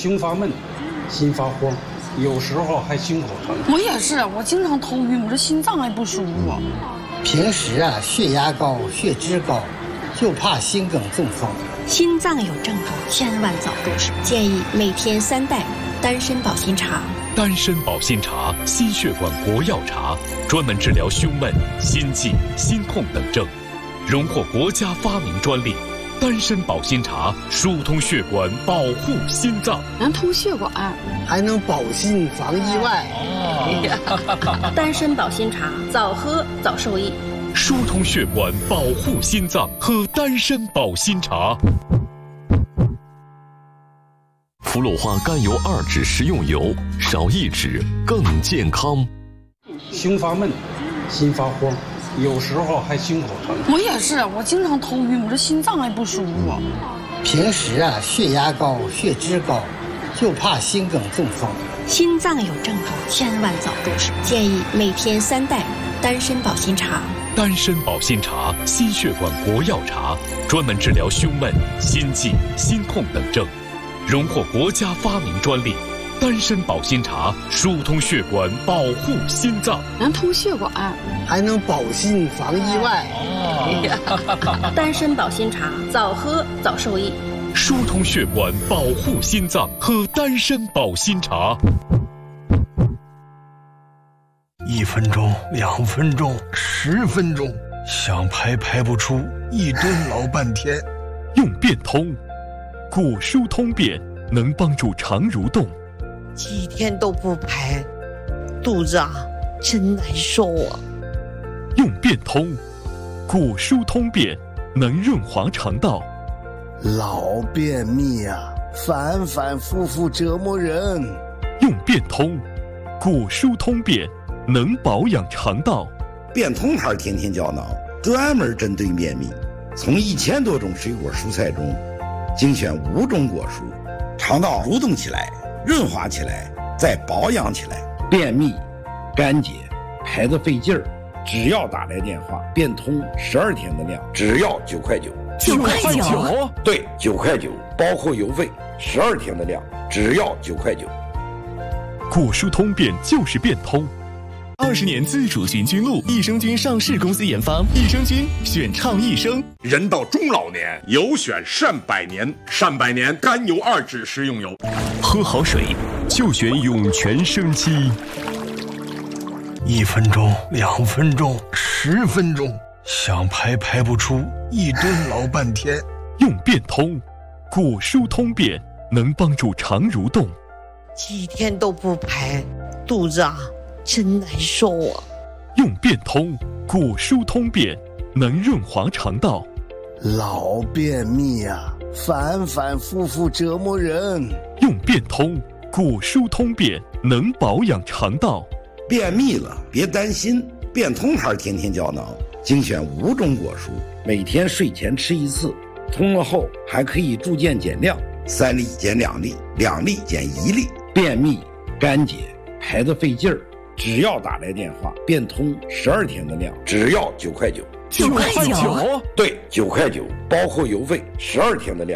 胸发闷，心发慌，有时候还心口疼。 我也是，我经常头晕，我这心脏还不舒服。 平时血压高、血脂高，就怕心梗中风。 心脏有症状，千万早入手。建议每天3袋丹参保心茶。 丹参保心茶，心血管国药茶，专门治疗胸闷、心悸、心痛等症，荣获国家发明专利。丹参保心茶疏通血管，保护心脏， 能通血管， 还能保心防意外。 丹参保心茶，早喝早受益。 疏通血管，保护心脏，喝丹参保心茶。 氟氯化甘油2酯食用油，少1酯更健康。 胸发闷，心发慌，有时候还心口疼。 我也是，我经常头晕，我这心脏还不舒服。 平时血压高、血脂高，就怕心梗中风。 心脏有症状，千万早入手。建议每天3袋丹参保心茶。 丹参保心茶，心血管国药茶，专门治疗胸闷、心悸、心痛等症，荣获国家发明专利。丹参保心茶疏通血管，保护心脏， 能通血管， 还能保心防意外。 丹参保心茶，早喝早受益。 疏通血管，保护心脏，喝丹参保心茶。 1分钟、2分钟、10分钟，想排不出，一蹲老半天。 用便通，果疏通便，能帮助肠蠕动。 几天都不排，肚子真难受啊。 用便通，果疏通便，能润滑肠道。 老便秘反反复复折磨人。 用便通，果疏通便，能保养肠道。 便通牌天天胶囊专门针对便秘，从1000多种水果蔬菜中精选5种果蔬，肠道蠕动起来，润滑起来，再保养起来。便秘、干结、排得费劲儿，只要打来电话，便通12天的量，只要9块9。 9块9？ 对，9块9，包括邮费，12天的量，只要9块9。 果疏通便就是便通。 20年自主循菌露，益生菌上市公司研发，益生菌选倡益生。 人到中老年，有选善百年，善百年甘油2酯食用油。 喝好水就选涌泉生机。 1分钟、2分钟、10分钟，想排不出，一蹲老半天。 用便通，果疏通便，能帮助肠蠕动。 几天都不排，肚子真难受啊。 用便通，果疏通便，能润滑肠道。 老便秘反反复复折磨人。 用便通，果疏通便，能保养肠道。 便秘了别担心，便通牌天天胶囊精选5种果蔬，每天睡前吃1次，通了后还可以逐渐减量，3粒减2粒，2粒减1粒。便秘、干结、排得费劲儿，只要打来电话，便通12天的量，只要9块9。 9块9？ 对，9块9，包括邮费12天的量。